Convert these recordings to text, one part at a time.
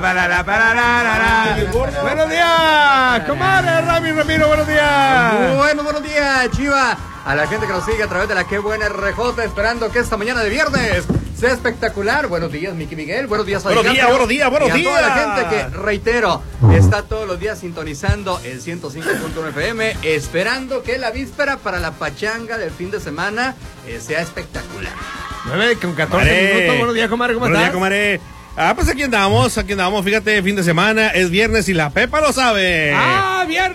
Buenos días, comadre Rami Ramiro, buenos días. Bueno, buenos días, Chiva. A la gente que nos sigue a través de la Qué Buena RJ, esperando que esta mañana de viernes sea espectacular. Buenos días, Miki Miguel. Buenos días, buenos días. Y a toda la gente que, reitero, está todos los días sintonizando el 105.1 FM, esperando que la víspera para la pachanga del fin de semana sea espectacular. 9:14 minutos. Buenos días, comadre, ¿cómo estás? Buenos días, comadre. Pues aquí andamos, fíjate, fin de semana, es viernes y la Pepa lo sabe. ¡Ah, viernes!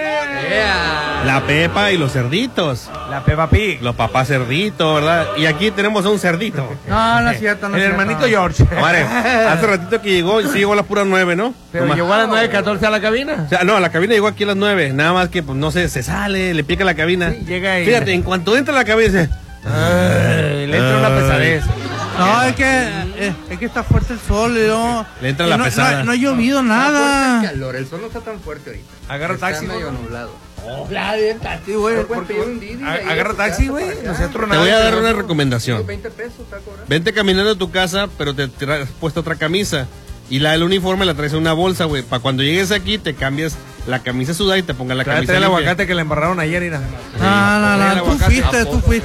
Yeah. La Pepa y los cerditos. La Peppa Pig. Los papás cerditos, ¿verdad? Y aquí tenemos a un cerdito. No es cierto, no El es cierto. hermanito George. Comadre, hace ratito que llegó, sí llegó a las puras 9, ¿no? Pero Nomás. llegó a las 9:14 a la cabina. O sea, no, la cabina llegó aquí a las 9, nada más que, pues, no sé, se sale, le pica la cabina. Sí, llega ahí. Fíjate, en cuanto entra a la cabina, dice... Le entra una pesadez. No, es que está fuerte el sol, ¿no? Le entra la pesada. No ha llovido nada. El calor, el sol no está tan fuerte ahorita. Agarra Está taxi, medio güey. nublado. Sí, güey. Agarra taxi, güey. No se Te voy a dar una recomendación. 20 pesos está cobrando. Vente caminando a tu casa, pero te has puesto otra camisa. Y la del uniforme la traes en una bolsa, güey. Para cuando llegues aquí, te cambias la camisa sudada y te pongas la camisa Trae el limpia. aguacate que le embarraron ayer, mira. No, tú fuiste.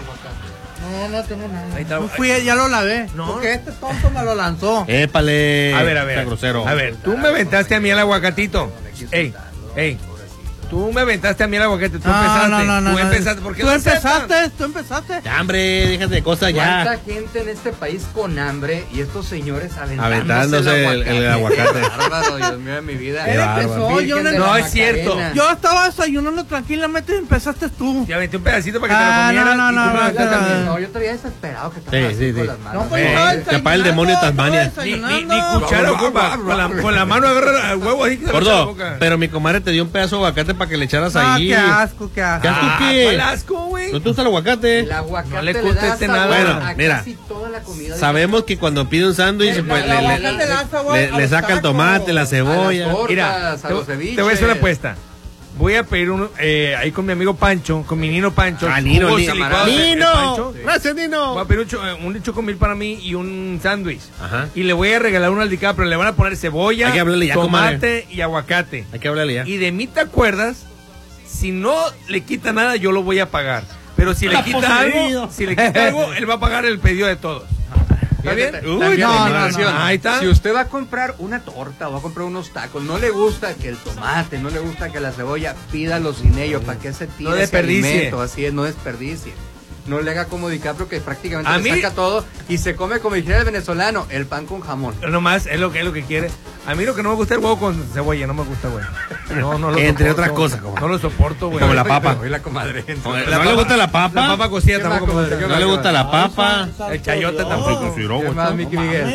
No tengo nada. Ahí está. Tú fuiste, ya lo lavé. No. Porque este tonto me lo lanzó. Épale. A ver. Está grosero. A ver, tú me aventaste a mí el aguacatito. Ey. Tú me aventaste a mí el aguacate. Tú empezaste. Tú empezaste. ¿Por qué Tú no aceptas? empezaste. Ya, hombre, déjate de cosas ¿Cuánta ya. gente en este país con hambre y estos señores Aventándose el aguacate. Bárbaro, Dios mío de mi vida. Qué bárbaro. Virgen de No la es cierto. Macarena. Yo estaba desayunando tranquilamente y empezaste tú. Te aventé un pedacito para que te lo comieras. no, y tú me aventaste a mí. No, yo te había desesperado que Sí, estabas sí, con sí. las manos. No, pues Ve, estaba te apaga el demonio de Tasmania. Ni cuchara ocupa. Con la mano agarra el huevo ahí que se le echa a la Gordo, boca. pero mi comadre te dio un pedazo de aguacate para que le echaras Ah, ahí. qué asco. ¿Qué asco qué? ¿Cuál asco, güey? ¿No te gusta el aguacate? El aguacate No le le gusta da este sabor nada. a Mira, casi toda la comida. Sabemos que cuando pide un sándwich, pues el aguacate le da sabor a le los saca el tacos. tomate, la cebolla. Mira, a los ceviches. te voy a hacer una apuesta. Voy a pedir ahí con mi amigo Pancho, con mi Nino Pancho. Nino, jugos Nino. y licuados de Nino. Pancho. Gracias, Voy Nino. a pedir un chocomil para mí y un sándwich. Ajá. Y le voy a regalar uno al DiCaprio. Le van a poner cebolla, Hay que hablarle ya, tomate y aguacate. Hay que hablarle ya. Y de mí te acuerdas, si no le quita nada, yo lo voy a pagar. Pero si le quita algo, él va a pagar el pedido de todos. ¿Está bien? Uy, no. Ahí está. Si usted va a comprar una torta o va a comprar unos tacos, no le gusta que el tomate, no le gusta que la cebolla, pídalo sin ello, para que se tire No ese desperdicie. alimento, así es, no desperdicie. No le haga como DiCaprio que prácticamente A le mí- saca todo y se come como dijera el venezolano, el pan con jamón. Nomás es lo que quiere. A mí lo que no me gusta es el huevo con cebolla, no me gusta, güey. No lo Entre soporto. otras cosas, como. No lo soporto, güey. Como la papa. Hoy la comadre. ¿No le gusta la papa? La papa cocida ¿Qué tampoco más, me gusta. comadre? ¿No le gusta la papa? El chayote tampoco. ¿Qué más, Miki Miguel?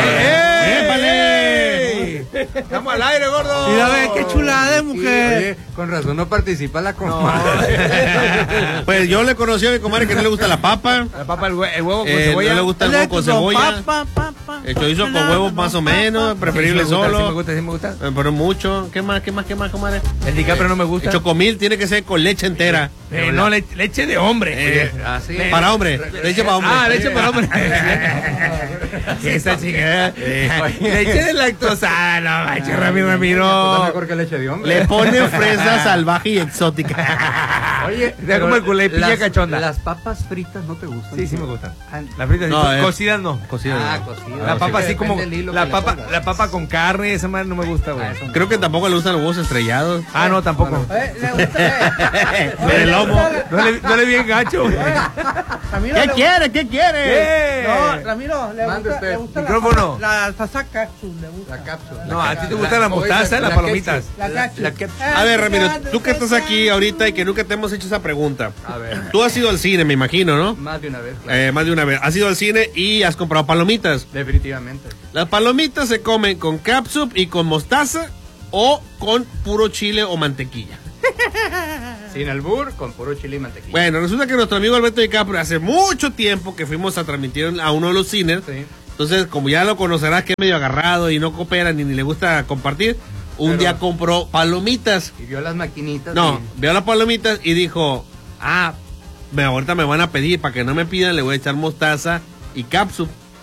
¡Épale! Estamos al aire, gordo. Mira, ve, qué chulada de mujer. Oye, con razón no participa la comadre. Pues yo le conocí a mi comadre que no le gusta la papa. La papa, el huevo con No cebolla. le gusta el huevo con cebolla. El chorizo con huevos más o menos, preferible Sí me solo. gusta, sí me gusta. Pero mucho. ¿Qué más, comadre? El DiCaprio no me gusta. El chocomil tiene que ser con leche entera. No, leche de hombre. Así. Para hombre. Leche para hombre. Ah, leche para hombre. Esa chingada. Leche de lactosa. No, manches, Ramiro. Mejor que leche de hombre. Le pone fresa salvaje y exótica. Oye, Deja como el culé, piña cachonda. Las papas fritas no te gustan. Sí, sí me gustan. Ah, Las fritas, No, sí, cocidas no. Cocida. Ah, no. cocida. La papa Sí, así como depende del hilo que le pongas. la papa con carne, esa madre no me gusta, güey. Creo que tampoco le gustan los huevos estrellados. Ah, no, tampoco. Le gusta. Pero el lomo. No le bien gacho, güey. Ramiro, ¿Qué quiere? ¿Qué quiere? No, Ramiro, Mande usted. le gusta Micrófono. la salsa ketchup, le gusta. La cápsula. No, a ti te gusta la mostaza, las palomitas. La ketchup. A ver, Ramiro, tú que estás aquí ahorita y que nunca te hemos hecho esa pregunta. A ver. Tú has ido al cine, me imagino, ¿no? Más de una vez. Claro. Más de una vez. Has ido al cine y has comprado palomitas. Definitivamente. Las palomitas se comen con catsup y con mostaza o con puro chile o mantequilla. Sin albur, con puro chile y mantequilla. Bueno, resulta que nuestro amigo Alberto DiCaprio hace mucho tiempo que fuimos a transmitir a uno de los cines. Sí. Entonces, como ya lo conocerás que es medio agarrado y no coopera ni le gusta compartir, un día compró palomitas. Y vio las maquinitas. No, vio las palomitas y dijo, ahorita me van a pedir, para que no me pidan le voy a echar mostaza y catsup.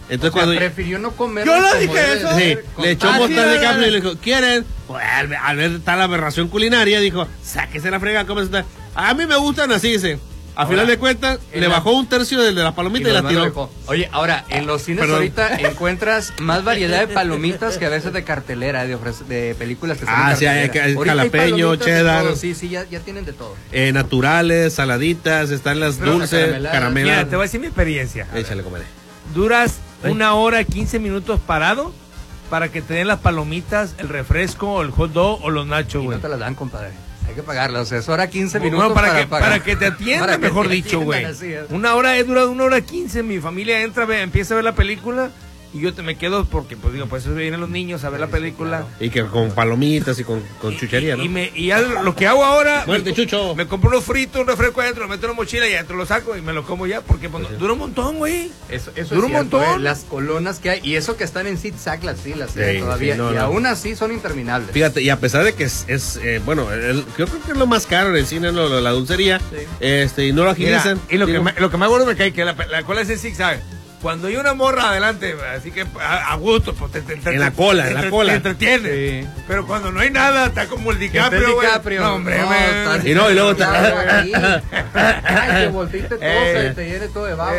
Entonces cuando prefirió no comer. Yo lo dije eso. sí, le echó mostaza de capri y le dijo, ¿quieren? Pues, al ver tal aberración culinaria, dijo, sáquese la frega, cómese. A mí me gustan así, dice. A final de cuentas, le bajó un tercio de las palomitas y las tiró. Oye, ahora, en los cines ahorita encuentras más variedad de palomitas que a veces de cartelera, de películas que son sí, hay jalapeño, cheddar. Sí, ya tienen de todo. Naturales, saladitas, están las dulces, caramelas. Mira, te voy a decir mi experiencia. Échale, comadre. Duras 1 hora 15 minutos parado para que te den las palomitas, el refresco, o el hot dog o los nachos, güey. No te las dan, compadre. Hay que pagarlas, o sea, es hora 15 minutos para que te atiendan, mejor dicho, güey. 1 hora, he durado 1 hora 15, mi familia empieza a ver la película y yo me quedo porque, pues digo, pues eso vienen los niños a ver la película. Y que con palomitas y con chuchería, ¿no? Y ya lo que hago ahora, Chucho. me compro unos fritos, un refresco adentro, lo meto en la mochila y adentro lo saco y me lo como ya, porque dura un montón, güey. Eso dura un montón. Las colonas que hay, y eso que están en zigzag, las filas todavía, y aún así son interminables. Fíjate, y a pesar de que es bueno, yo creo que es lo más caro en el cine, la dulcería, y no lo agilizan. Mira, y lo que más gordo me cae, que la cola es el zigzag. Cuando hay una morra adelante, así que a gusto, pues en la cola. Te entretiene. Sí. Pero cuando no hay nada, está como el DiCaprio, güey. No, hombre, y luego está ahí. Ay, que volteiste todo, y te llene todo de baba.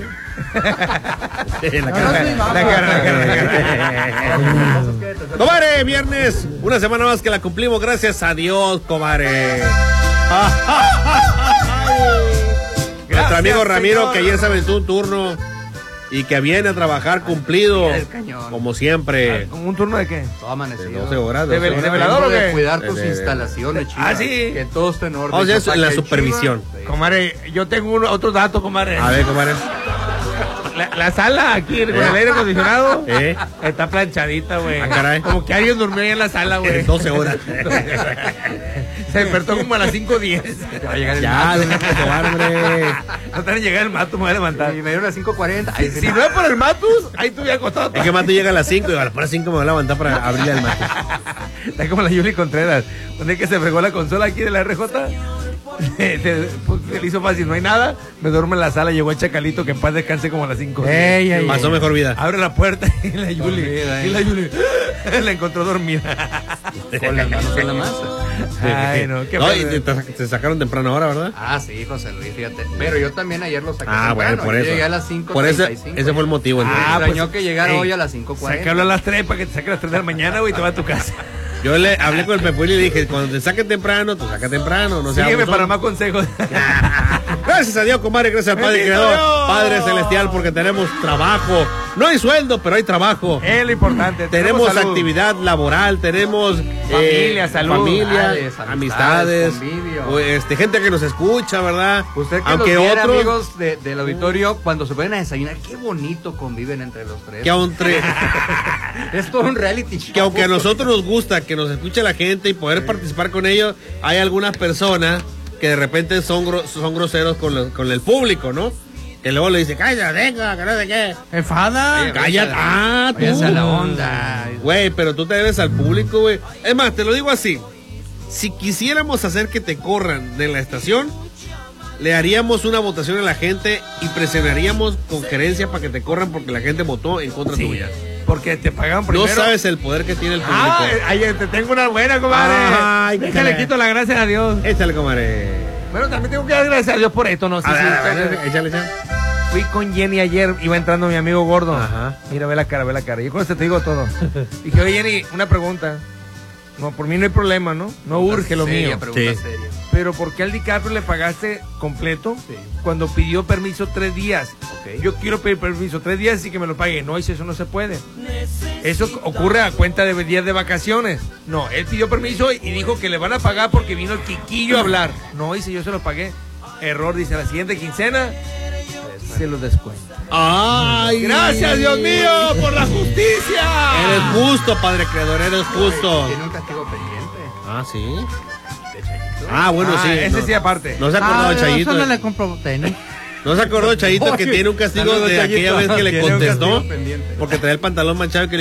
La cara. Comadre, viernes, una semana más que la cumplimos, gracias a Dios, comadre. Nuestro amigo Ramiro, señor, que ayer se aventó un turno y que viene a trabajar cumplido, como siempre. ¿Un turno de qué? Todo amanecido. De 12 horas. ¿De velador o qué? De cuidar tus instalaciones, chicas. Sí. Que todo esté en orden. O sea, eso, la supervisión. Sí. Comadre, yo tengo otro dato, comadre. A ver, comadre. La sala aquí con el aire acondicionado está planchadita, güey. Como que alguien durmió ahí en la sala, güey. 12 horas. Se despertó como a las 5:10. Ya, déjate tomar, hombre. No te van a llegar el Matus, me voy a levantar. Y me dieron a las 5:40. Si no es por el Matus, ahí tú ya acostado. Es que Matus llega a las 5 y a las 5 me voy a levantar para abrirle al Matus. Está como la Yuli Contreras. Donde es que se fregó la consola aquí de la RJ. Le hizo fácil, no hay nada. Me duermo en la sala, llegó el Chacalito, que en paz descanse como a las 5. Pasó mejor vida. Abre la puerta y la Yuli la encontró dormida. Con las manos en la masa. Ay, no, y te sacaron temprano ahora, ¿verdad? Ah, sí, José Luis, fíjate. Pero yo también ayer lo saqué temprano. Bueno, por eso. Llegué a las 5:35. Por eso, ese fue el motivo. Extrañó que llegara hoy a las 5:40. Sácalo a las 3 para que te saque a las 3 de la mañana, güey, y te va a tu casa. Yo le hablé con el Pepuli y le dije, cuando te saque temprano, tú saca temprano. No sé. Sígueme para más consejos. Gracias a Dios, comadre, gracias al Padre Creador, Padre Celestial, porque tenemos trabajo. No hay sueldo, pero hay trabajo. Es lo importante. Tenemos actividad laboral, tenemos familia, salud, familia, amistades, gente que nos escucha, ¿verdad? Usted que aunque los otros amigos del auditorio, cuando se vayan a desayunar, qué bonito conviven entre los tres. Es todo un reality show. Que aunque a nosotros nos gusta que nos escuche la gente y poder participar con ellos, hay algunas personas que de repente son groseros con el público, ¿no? Que luego le dice, cállate, venga, que no sé qué. Enfada. Cállate. Tú. La onda. Güey, pero tú te debes al público, güey. Es más, te lo digo así. Si quisiéramos hacer que te corran de la estación, le haríamos una votación a la gente y presionaríamos con gerencia para que te corran porque la gente votó en contra tuya. Porque te pagan primero. No sabes el poder que tiene el público. Te tengo una buena, comadre. Ay, déjale, quito la gracia a Dios. Échale, comadre. Bueno, también tengo que dar gracias a Dios por esto, ¿no? Sí, échale. Fui con Jenny ayer, iba entrando mi amigo gordo. Ajá. Mira, ve la cara. Yo con esto te digo todo. Dije, oye, Jenny, una pregunta. No, por mí no hay problema, ¿no? No urge lo mío. Seria. Pero ¿por qué al DiCaprio le pagaste completo cuando pidió permiso 3 días? Yo quiero pedir permiso 3 días y que me lo pague. No, dice, eso no se puede. Eso ocurre a cuenta de días de vacaciones. No, él pidió permiso y dijo que le van a pagar porque vino el Quiquillo a hablar. No, dice, yo se lo pagué. Error, dice, la siguiente quincena se lo descuento. ¡Ay! ¡Gracias, Dios mío, por la justicia! Eres justo, Padre Creador, eres justo. Tiene un castigo pendiente. Ah, ¿sí? De Chayito. Ah, bueno, sí. Ese sí aparte. No se acordó de Chayito. Yo no le compro tenis. No se acordó Chayito que tiene un castigo de aquella vez que le contestó porque traía el pantalón manchado que